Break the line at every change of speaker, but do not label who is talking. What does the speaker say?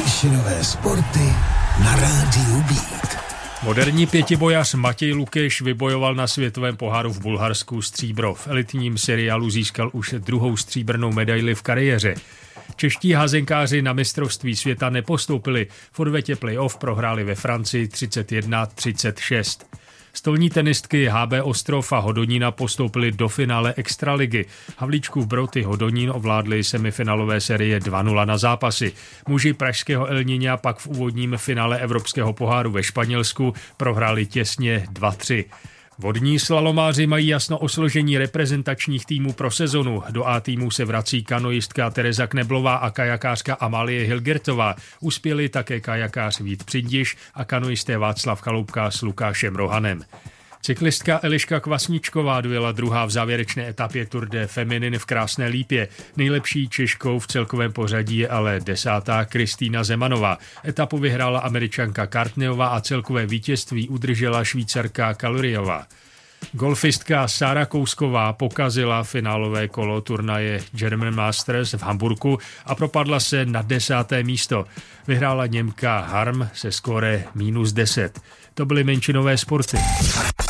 Menšinové sporty na rádiu Beat.
Moderní pětibojař Matěj Lukeš vybojoval na světovém poháru v Bulharsku stříbro. V elitním seriálu získal už druhou stříbrnou medaili v kariéře. Čeští házenkáři na mistrovství světa nepostoupili. V odvetě playoff prohráli ve Francii 31-36. Stolní tenistky HB Ostrov a Hodonína postoupili do finále extraligy. Havlíčkův Brod i Hodonín ovládli semifinálové série 2-0 na zápasy. Muži pražského El Niña pak v úvodním finále Evropského poháru ve Španělsku prohráli těsně 2-3. Vodní slalomáři mají jasno o složení reprezentačních týmů pro sezonu. Do A týmu se vrací kanoistka Tereza Kneblová a kajakářka Amálie Hilgertová. Uspěli také kajakář Vít Přindiš a kanoisté Václav Chaloupka s Lukášem Rohanem. Cyklistka Eliška Kvasničková dojela druhá v závěrečné etapě Tour de Feminin v Krásné Lípě. Nejlepší Češkou v celkovém pořadí je ale 10. Kristýna Zemanová. Etapu vyhrála Američanka Kartneová a celkové vítězství udržela Švýcarka Kaluriová. Golfistka Sára Kousková pokazila finálové kolo turnaje German Masters v Hamburku a propadla se na 10. místo. Vyhrála Němka Harm se skóre -10. To byly menšinové sporty.